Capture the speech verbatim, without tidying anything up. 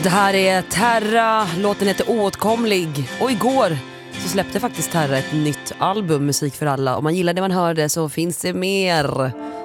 Det här är Terra, låten heter Oåtkomlig. Och igår så släppte faktiskt Terra ett nytt album, Musik för alla. Om man gillar det man hörde så finns det mer.